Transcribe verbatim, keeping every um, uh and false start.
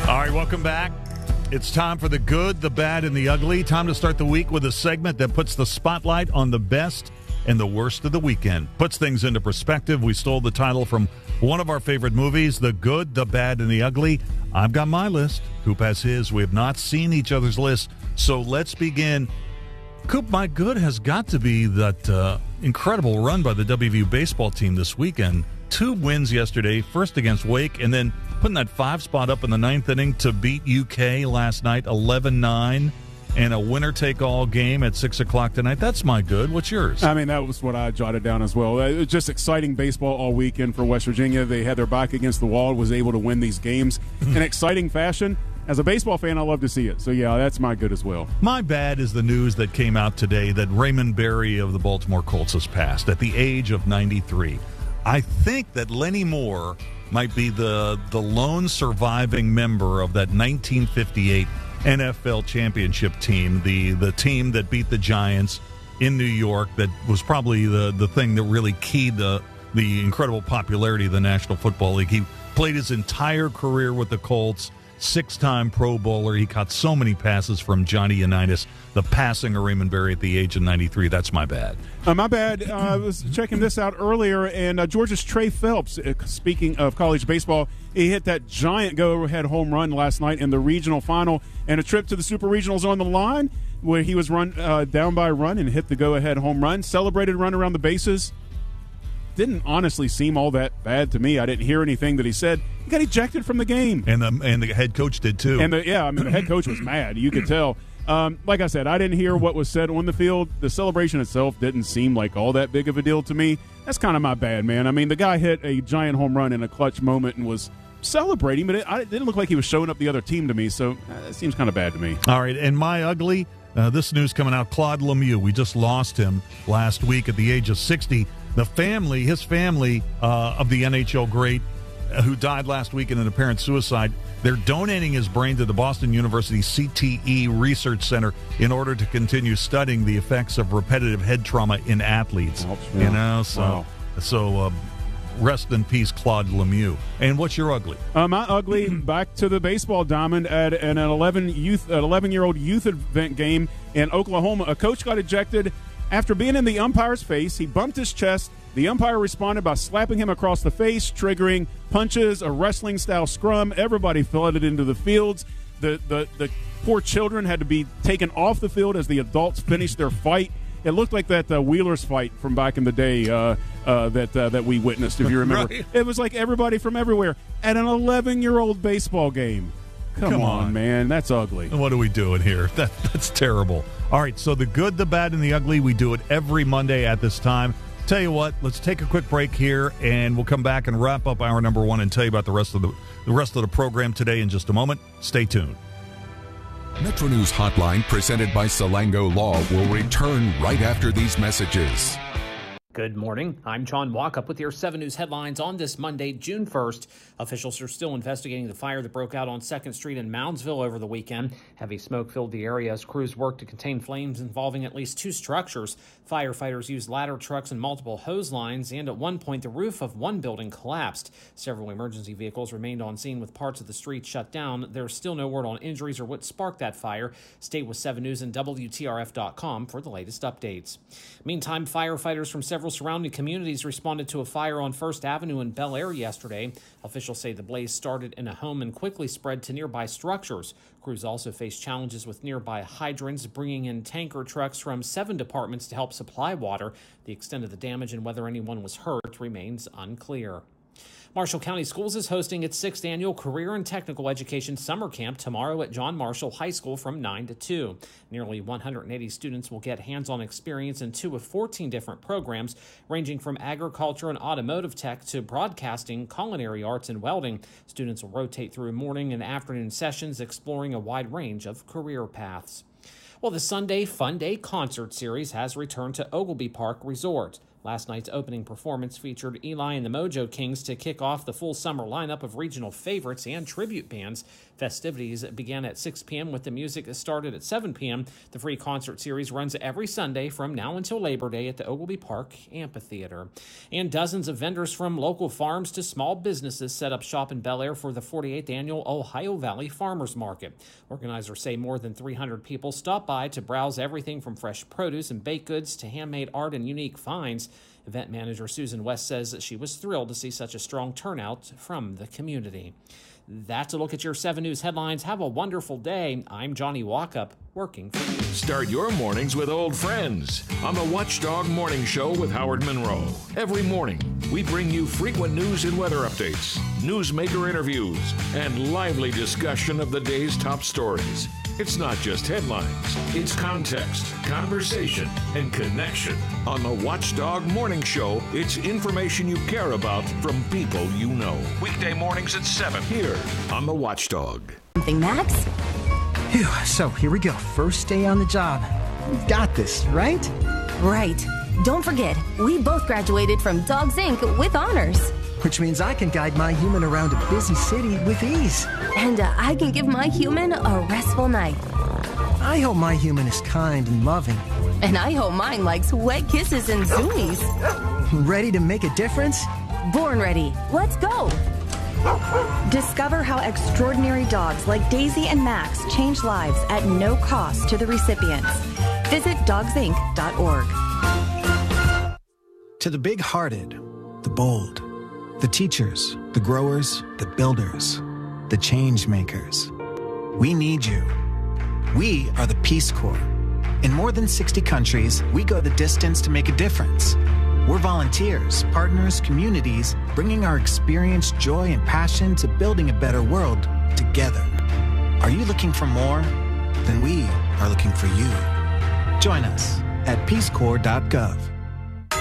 All right, welcome back. It's time for the good, the bad, and the ugly. Time to start the week with a segment that puts the spotlight on the best and the worst of the weekend. Puts things into perspective. We stole the title from one of our favorite movies, The Good, the Bad, and the Ugly. I've got my list. Coop has his. We have not seen each other's list, so let's begin. Coop, my good has got to be that uh, incredible run by the W V U baseball team this weekend. Two wins yesterday, first against Wake, and then putting that five spot up in the ninth inning to beat U K last night, eleven nine, and a winner-take-all game at six o'clock tonight. That's my good. What's yours? I mean, that was what I jotted down as well. It was just exciting baseball all weekend for West Virginia. They had their back against the wall, was able to win these games in exciting fashion. As a baseball fan, I love to see it. So, yeah, that's my good as well. My bad is the news that came out today that Raymond Berry of the Baltimore Colts has passed at the age of ninety-three. I think that Lenny Moore might be the the lone surviving member of that nineteen fifty-eight N F L championship team, the the team that beat the Giants in New York. That was probably the, the thing that really keyed the, the incredible popularity of the National Football League. He played his entire career with the Colts, six-time Pro Bowler. He caught so many passes from Johnny Unitas. The passing of Raymond Berry at the age of ninety-three, that's my bad. Uh, my bad. Uh, I was checking this out earlier, and uh, Georgia's Trey Phelps, uh, speaking of college baseball, he hit that giant go-ahead home run last night in the regional final, and a trip to the Super Regionals on the line where he was run uh, down by a run and hit the go-ahead home run, celebrated run around the bases. Didn't honestly seem all that bad to me. I didn't hear anything that he said. He got ejected from the game. And the, and the head coach did, too. And the, yeah, I mean, the head coach was mad. You could tell. Um, like I said, I didn't hear what was said on the field. The celebration itself didn't seem like all that big of a deal to me. That's kind of my bad, man. I mean, the guy hit a giant home run in a clutch moment and was celebrating, but it, it didn't look like he was showing up the other team to me, so uh, it seems kind of bad to me. All right, and my ugly, uh, this news coming out, Claude Lemieux. We just lost him last week at the age of sixty. The family, his family uh, of the N H L great uh, who died last week in an apparent suicide, they're donating his brain to the Boston University C T E Research Center in order to continue studying the effects of repetitive head trauma in athletes. Oh, yeah. You know, so wow. so uh, rest in peace, Claude Lemieux. And what's your ugly? Uh, my ugly, back to the baseball diamond at an eleven youth, an eleven-year-old youth event game in Oklahoma. A coach got ejected after being in the umpire's face. He bumped his chest. The umpire responded by slapping him across the face, triggering punches, a wrestling-style scrum. Everybody flooded into the fields. The, the, the poor children had to be taken off the field as the adults finished their fight. It looked like that uh, Wheelers fight from back in the day uh, uh, that uh, that we witnessed, if you remember. Right. It was like everybody from everywhere at an eleven-year-old baseball game. Come, Come on, on, man. That's ugly. What are we doing here? That, that's terrible. All right, so the good, the bad, and the ugly, we do it every Monday at this time. Tell you what, let's take a quick break here, and we'll come back and wrap up hour number one and tell you about the rest of the, the rest of the program today in just a moment. Stay tuned. Metro News Hotline, presented by Salango Law, will return right after these messages. Good morning. I'm John Walkup with your seven News headlines on this Monday, June first. Officials are still investigating the fire that broke out on second Street in Moundsville over the weekend. Heavy smoke filled the area as crews worked to contain flames involving at least two structures. Firefighters used ladder trucks and multiple hose lines, and at one point the roof of one building collapsed. Several emergency vehicles remained on scene with parts of the street shut down. There's still no word on injuries or what sparked that fire. Stay with seven News and W T R F dot com for the latest updates. Meantime, firefighters from several surrounding communities responded to a fire on First Avenue in Bel Air yesterday. Officials say the blaze started in a home and quickly spread to nearby structures. Crews also faced challenges with nearby hydrants, bringing in tanker trucks from seven departments to help supply water. The extent of the damage and whether anyone was hurt remains unclear. Marshall County Schools is hosting its sixth annual Career and Technical Education Summer Camp tomorrow at John Marshall High School from nine to two. Nearly one hundred eighty students will get hands-on experience in two of fourteen different programs, ranging from agriculture and automotive tech to broadcasting, culinary arts, and welding. Students will rotate through morning and afternoon sessions, exploring a wide range of career paths. Well, the Sunday Fun Day concert series has returned to Oglebay Park Resort. Last night's opening performance featured Eli and the Mojo Kings to kick off the full summer lineup of regional favorites and tribute bands. Festivities began at six p.m. with the music that started at seven p.m. The free concert series runs every Sunday from now until Labor Day at the Ogilvy Park Amphitheater. And dozens of vendors from local farms to small businesses set up shop in Bel Air for the forty-eighth annual Ohio Valley Farmers Market. Organizers say more than three hundred people stop by to browse everything from fresh produce and baked goods to handmade art and unique finds. Event manager Susan West says that she was thrilled to see such a strong turnout from the community. That's a look at your seven News headlines. Have a wonderful day. I'm Johnny Walkup, working for you. Start your mornings with old friends on the Watchdog Morning Show with Howard Monroe. Every morning, we bring you frequent news and weather updates, newsmaker interviews, and lively discussion of the day's top stories. It's not just headlines, it's context, conversation, and connection. On the Watchdog Morning Show, it's information you care about from people you know. Weekday mornings at seven here on the Watchdog. Something, Max? Phew, so here we go. First day on the job. We've got this, right? Right. Don't forget, we both graduated from Dogs Incorporated with honors. Which means I can guide my human around a busy city with ease. And uh, I can give my human a restful night. I hope my human is kind and loving. And I hope mine likes wet kisses and zoomies. Ready to make a difference? Born ready. Let's go. Discover how extraordinary dogs like Daisy and Max change lives at no cost to the recipients. Visit dogs inc dot org. To the big-hearted, the bold, the teachers, the growers, the builders, the change makers. We need you. We are the Peace Corps. In more than sixty countries, we go the distance to make a difference. We're volunteers, partners, communities, bringing our experience, joy, and passion to building a better world together. Are you looking for more? Then we are looking for you. Join us at peace corps dot gov.